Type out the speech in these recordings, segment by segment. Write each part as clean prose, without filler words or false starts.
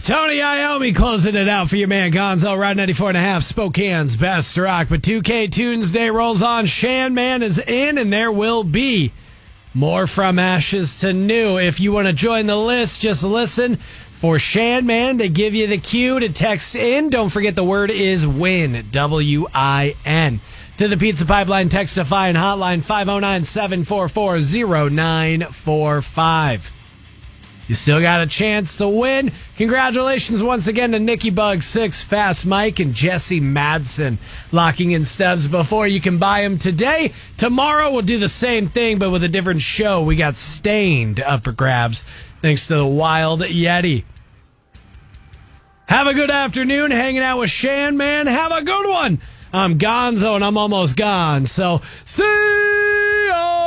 Tony Iommi closing it out for your man Gonzo, Ride 94.5, Spokane's best rock. But 2K Tunes Day rolls on. Shanman is in, and there will be more From Ashes to New. If you want to join the list, just listen for Shanman to give you the cue to text in. Don't forget the word is WIN, W-I-N. To the Pizza Pipeline Text-a-Fine hotline, 509-744-0945. You still got a chance to win. Congratulations once again to Nicky Bug 6, Fast Mike, and Jesse Madsen locking in stubs before you can buy them today. Tomorrow we'll do the same thing, but with a different show. We got Stained up for grabs, thanks to the Wild Yeti. Have a good afternoon hanging out with Shanman. Have a good one. I'm Gonzo, and I'm almost gone. So, see ya!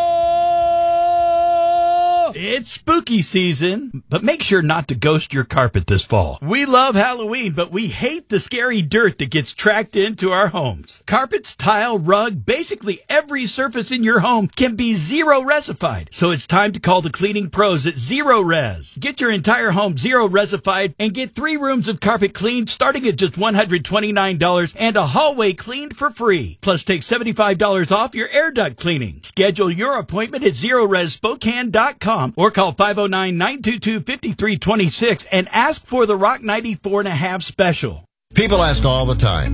It's spooky season, but make sure not to ghost your carpet this fall. We love Halloween, but we hate the scary dirt that gets tracked into our homes. Carpets, tile, rug, basically every surface in your home can be zero-resified. So it's time to call the cleaning pros at Zero Res. Get your entire home zero-resified and get 3 rooms of carpet cleaned starting at just $129 and a hallway cleaned for free. Plus take $75 off your air duct cleaning. Schedule your appointment at ZeroResSpokane.com. or call 509-922-5326 and ask for the Rock 94.5 special. People ask all the time,